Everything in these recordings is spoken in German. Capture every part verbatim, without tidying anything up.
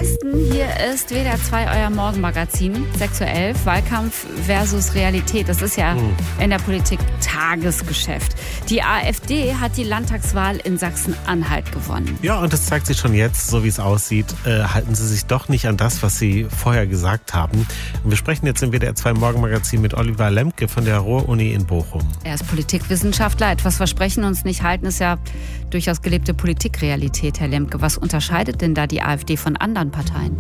Westen, hier ist W D R zwei, euer Morgenmagazin, sechs Uhr elf, Wahlkampf versus Realität. Das ist ja mhm. in der Politik Tagesgeschäft. Die AfD hat die Landtagswahl in Sachsen-Anhalt gewonnen. Ja, und es zeigt sich schon jetzt, so wie es aussieht, äh, halten sie sich doch nicht an das, was sie vorher gesagt haben. Und wir sprechen jetzt im W D R zwei Morgenmagazin mit Oliver Lemke von der Ruhr-Uni in Bochum. Er ist Politikwissenschaftler. Etwas versprechen, uns nicht halten, ist ja durchaus gelebte Politikrealität, Herr Lemke. Was unterscheidet denn da die AfD von anderen Parteien?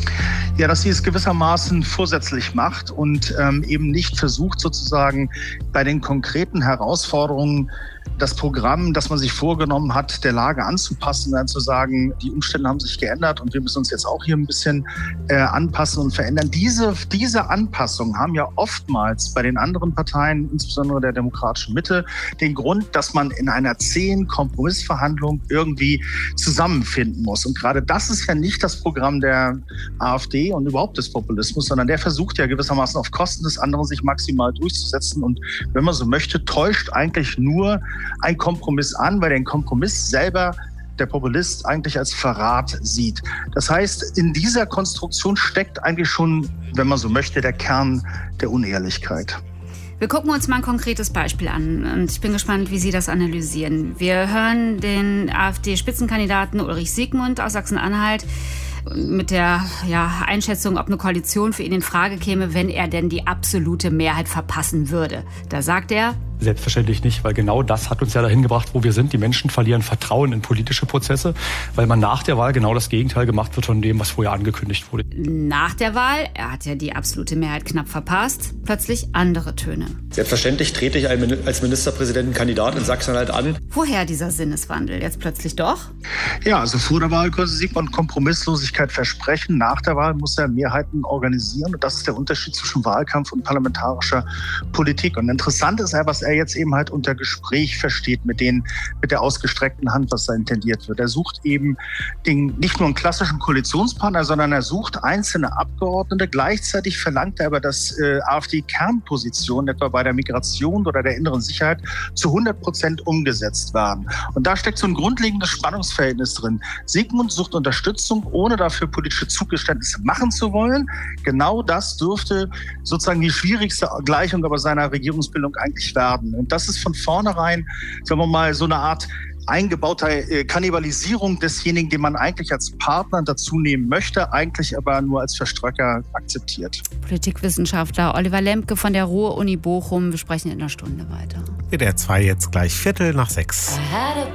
Ja, dass sie es gewissermaßen vorsätzlich macht und ähm, eben nicht versucht, sozusagen bei den konkreten Herausforderungen das Programm, das man sich vorgenommen hat, der Lage anzupassen, dann zu sagen, die Umstände haben sich geändert und wir müssen uns jetzt auch hier ein bisschen äh, anpassen und verändern. Diese, diese Anpassungen haben ja oftmals bei den anderen Parteien, insbesondere der demokratischen Mitte, den Grund, dass man in einer zähen Kompromissverhandlung irgendwie zusammenfinden muss. Und gerade das ist ja nicht das Programm der AfD und überhaupt des Populismus, sondern der versucht ja gewissermaßen auf Kosten des anderen sich maximal durchzusetzen und, wenn man so möchte, täuscht eigentlich nur ein Kompromiss an, weil den Kompromiss selber der Populist eigentlich als Verrat sieht. Das heißt, in dieser Konstruktion steckt eigentlich schon, wenn man so möchte, der Kern der Unehrlichkeit. Wir gucken uns mal ein konkretes Beispiel an und ich bin gespannt, wie Sie das analysieren. Wir hören den AfD-Spitzenkandidaten Ulrich Siegmund aus Sachsen-Anhalt mit der ja, Einschätzung, ob eine Koalition für ihn in Frage käme, wenn er denn die absolute Mehrheit verpassen würde. Da sagt er: Selbstverständlich nicht, weil genau das hat uns ja dahin gebracht, wo wir sind. Die Menschen verlieren Vertrauen in politische Prozesse, weil man nach der Wahl genau das Gegenteil gemacht wird von dem, was vorher angekündigt wurde. Nach der Wahl, er hat ja die absolute Mehrheit knapp verpasst, plötzlich andere Töne. Selbstverständlich trete ich als Ministerpräsidentenkandidat in Sachsen-Anhalt an. Woher dieser Sinneswandel? Jetzt plötzlich doch? Ja, also vor der Wahl konnte Siegmund Kompromisslosigkeit versprechen. Nach der Wahl muss er Mehrheiten organisieren. Und das ist der Unterschied zwischen Wahlkampf und parlamentarischer Politik. Und interessant ist ja, was er jetzt eben halt unter Gespräch versteht mit den, mit der ausgestreckten Hand, was da intendiert wird. Er sucht eben den, nicht nur einen klassischen Koalitionspartner, sondern er sucht einzelne Abgeordnete. Gleichzeitig verlangt er aber, dass äh, AfD-Kernpositionen etwa bei der Migration oder der inneren Sicherheit zu hundert Prozent umgesetzt werden. Und da steckt so ein grundlegendes Spannungsverhältnis drin. Siegmund sucht Unterstützung, ohne dafür politische Zugeständnisse machen zu wollen. Genau das dürfte sozusagen die schwierigste Gleichung aber seiner Regierungsbildung eigentlich werden. Und das ist von vornherein, sagen wir mal, so eine Art eingebauter Kannibalisierung desjenigen, den man eigentlich als Partner dazu nehmen möchte, eigentlich aber nur als Verströcker akzeptiert. Politikwissenschaftler Oliver Lemke von der Ruhr-Uni Bochum. Wir sprechen in einer Stunde weiter. W D R zwei jetzt gleich Viertel nach sechs.